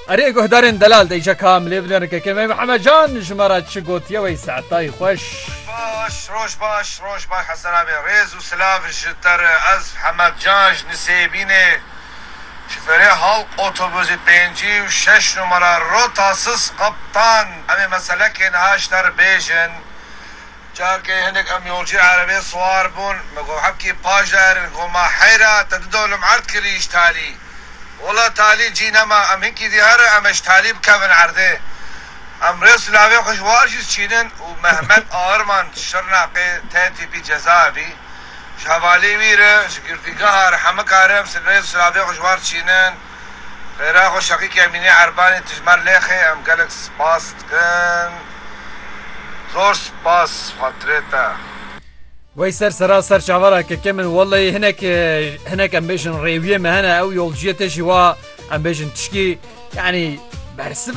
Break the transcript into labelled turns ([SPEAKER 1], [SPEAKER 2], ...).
[SPEAKER 1] اري گهدارن دلال دیجا کامل بدن که کمی محمد جان جمرا چی گوتیه وی ساعتای خوش
[SPEAKER 2] روش باش حسن ابي ريز وسلاف جتر از محمد جان نسيبينه شفره halk otobüsü 5 و 6 numara rotasız kaptan امی مسئله که نهاشتر بیجن جار که هنک ام یولجی عربی سوار بون مگو حبکی پاش دارن گو ما حیره تدولم عرض کریش تالی والله تالی جینما ام هنکی دی هر امش تالی بکمن عرضه ام رئیس لاوی خوشوارشیز چینن و محمد آرمان شرناقی تیتی بی جزابی شوالی ویره شگردگاه رحمه کارم سن رئیس لاوی خوشوار چینن غیره خوش شقیق امینی عربانی تجمر لیخی ام گلک سپاس کن زور سپاس خاطرتا
[SPEAKER 1] وی سر چاورا که کمن والله هنک ام بیشن ریویه مهنه او یولجیه تشی وا ام بیشن تشکی یعنی برسه